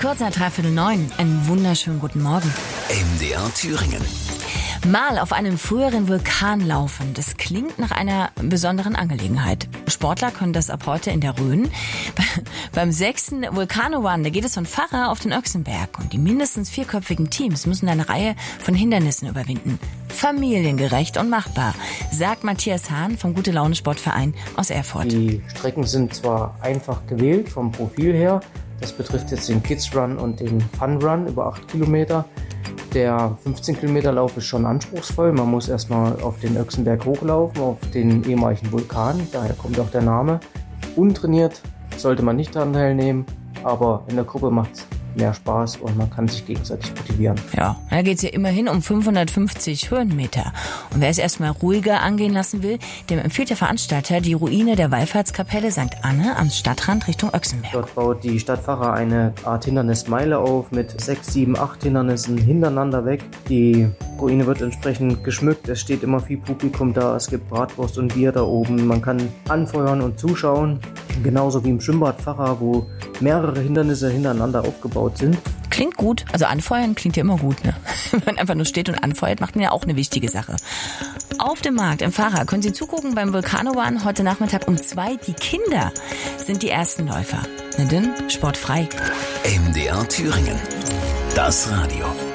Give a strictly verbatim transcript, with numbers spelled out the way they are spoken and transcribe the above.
Kurz nach dreiviertel neun. Einen wunderschönen guten Morgen. M D R Thüringen. Mal auf einem früheren Vulkan laufen. Das klingt nach einer besonderen Angelegenheit. Sportler können das ab heute in der Rhön. Beim sechsten Vulcano-Run, da geht es von Pfarrer auf den Öchsenberg. Und die mindestens vierköpfigen Teams müssen eine Reihe von Hindernissen überwinden. Familiengerecht und machbar, sagt Matthias Hahn vom Gute-Laune-Sportverein aus Erfurt. Die Strecken sind zwar einfach gewählt vom Profil her. Das betrifft jetzt den Kids Run und den Fun Run über acht Kilometer. Der fünfzehn Kilometer Lauf ist schon anspruchsvoll. Man muss erstmal auf den Öchsenberg hochlaufen, auf den ehemaligen Vulkan. Daher kommt auch der Name. Untrainiert sollte man nicht daran teilnehmen, aber in der Gruppe macht es mehr Spaß und man kann sich gegenseitig motivieren. Ja, da geht es ja immerhin um fünfhundertfünfzig Höhenmeter. Und wer es erstmal ruhiger angehen lassen will, dem empfiehlt der Veranstalter die Ruine der Wallfahrtskapelle Sankt Anne am Stadtrand Richtung Öchsenberg. Dort baut die Stadt Pfarrer eine Art Hindernismeile auf mit sechs, sieben, acht Hindernissen hintereinander weg. Die Ruine wird entsprechend geschmückt, es steht immer viel Publikum da, es gibt Bratwurst und Bier da oben. Man kann anfeuern und zuschauen, genauso wie im Schwimmbad Pfarrer, wo mehrere Hindernisse hintereinander aufgebaut sind. Klingt gut, also anfeuern klingt ja immer gut, ne? Wenn man einfach nur steht und anfeuert, macht man ja auch eine wichtige Sache. Auf dem Markt im Pfarrer können Sie zugucken beim Vulcano-Run heute Nachmittag um zwei. Die Kinder sind die ersten Läufer. Na denn, sportfrei. M D R Thüringen. Das Radio.